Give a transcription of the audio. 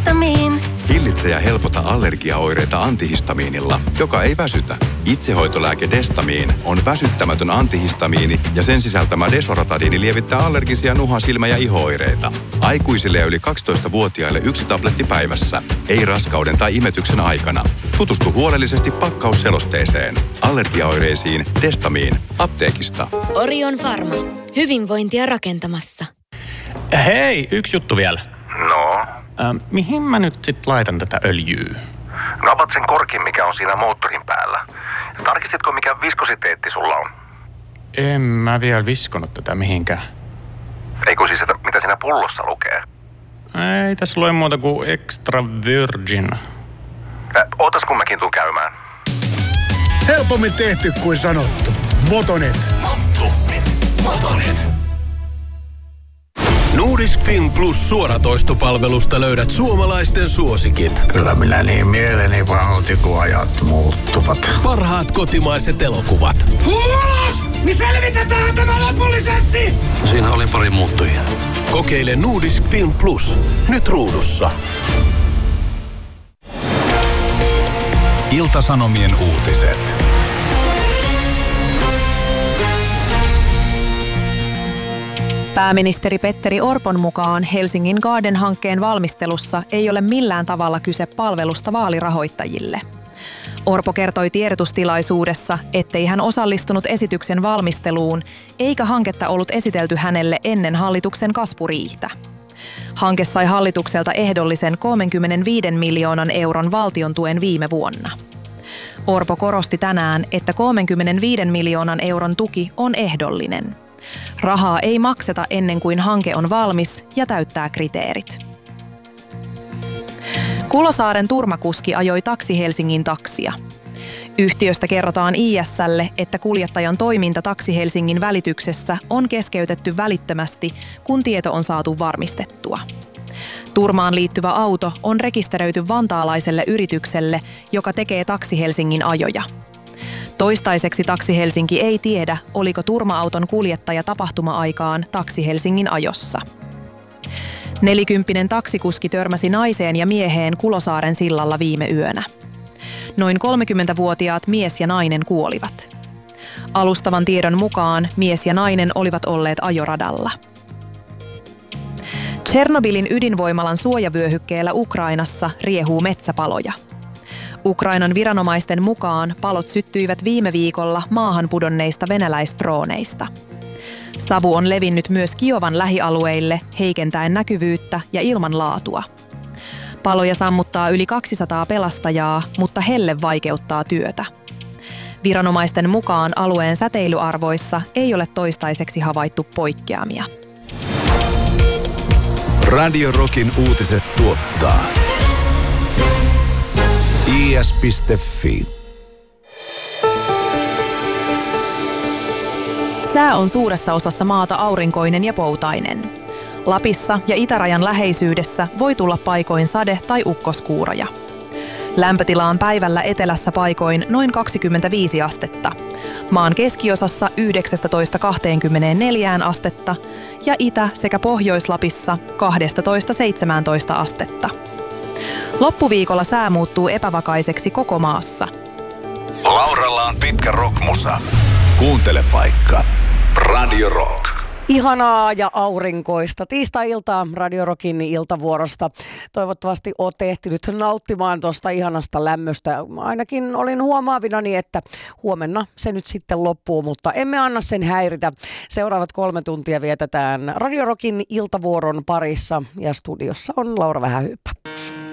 Antihistamiin. Hillitse ja helpota allergiaoireita antihistamiinilla, joka ei väsytä. Itsehoitolääke Destamiin on väsyttämätön antihistamiini ja sen sisältämä Desoratadiini lievittää allergisia nuha-, silmä- ja iho-oireita. Aikuisille ja yli 12-vuotiaille 1 tabletti päivässä. Ei raskauden tai imetyksen aikana. Tutustu huolellisesti pakkausselosteeseen. Allergiaoireisiin Destamiin. Apteekista. Orion Pharma. Hyvinvointia rakentamassa. Hei, yksi juttu vielä. No? Mihin mä nyt sit laitan tätä öljyä? No avat sen korkin, mikä on siinä moottorin päällä. Tarkistitko, mikä viskositeetti sulla on? En mä vielä viskonut tätä mihinkään. Eikö siis, että mitä siinä pullossa lukee? Ei tässä lue muuta kuin extra virgin. Ootas kun mäkin tuun käymään. Helpommin tehty kuin sanottu. Motonet. Motonet. Nordisk Film Plus -suoratoistopalvelusta löydät suomalaisten suosikit. Kyllä minä niin mieleni pahoitin, kun ajat muuttuvat. Parhaat kotimaiset elokuvat. Niin selvitetään tämä lopullisesti! Siinä oli pari muuttujia. Kokeile Nordisk Film Plus. Nyt ruudussa. Ilta-Sanomien uutiset. Pääministeri Petteri Orpon mukaan Helsingin Garden-hankkeen valmistelussa ei ole millään tavalla kyse palvelusta vaalirahoittajille. Orpo kertoi tiedotustilaisuudessa, ettei hän osallistunut esityksen valmisteluun, eikä hanketta ollut esitelty hänelle ennen hallituksen kasvuriihtä. Hanke sai hallitukselta ehdollisen 35 miljoonan euron valtion tuen viime vuonna. Orpo korosti tänään, että 35 miljoonan euron tuki on ehdollinen. Rahaa ei makseta ennen kuin hanke on valmis ja täyttää kriteerit. Kulosaaren turmakuski ajoi Taksi Helsingin taksia. Yhtiöstä kerrotaan IS:lle, että kuljettajan toiminta Taksi Helsingin välityksessä on keskeytetty välittömästi, kun tieto on saatu varmistettua. Turmaan liittyvä auto on rekisteröity vantaalaiselle yritykselle, joka tekee Taksi Helsingin ajoja. Toistaiseksi Taksi Helsinki ei tiedä, oliko turma-auton kuljettaja tapahtuma-aikaan Taksi Helsingin ajossa. 40-vuotias taksikuski törmäsi naiseen ja mieheen Kulosaaren sillalla viime yönä. Noin 30-vuotiaat mies ja nainen kuolivat. Alustavan tiedon mukaan mies ja nainen olivat olleet ajoradalla. Tšernobylin ydinvoimalan suojavyöhykkeellä Ukrainassa riehuu metsäpaloja. Ukrainan viranomaisten mukaan palot syttyivät viime viikolla maahan pudonneista venäläisdrooneista. Savu on levinnyt myös Kiovan lähialueille heikentäen näkyvyyttä ja ilmanlaatua. Paloja sammuttaa yli 200 pelastajaa, mutta helle vaikeuttaa työtä. Viranomaisten mukaan alueen säteilyarvoissa ei ole toistaiseksi havaittu poikkeamia. Radio Rockin uutiset tuottaa is.fi. Sää on suuressa osassa maata aurinkoinen ja poutainen. Lapissa ja itärajan läheisyydessä voi tulla paikoin sade- tai ukkoskuuroja. Lämpötila on päivällä etelässä paikoin noin 25 astetta. Maan keskiosassa 19-24 astetta ja Itä- sekä Pohjois-Lapissa 12-17 astetta. Loppuviikolla sää muuttuu epävakaiseksi koko maassa. Lauralla on pitkä rockmusa. Kuuntele vaikka Radio Rock. Ihanaa ja aurinkoista tiistai-iltaa Radio Rockin iltavuorosta. Toivottavasti olet ehtinyt nauttimaan tuosta ihanasta lämmöstä. Ainakin olin huomaavinani, että huomenna se nyt sitten loppuu, mutta emme anna sen häiritä. Seuraavat 3 tuntia vietetään Radio Rockin iltavuoron parissa ja studiossa on Laura Vähähyyppä.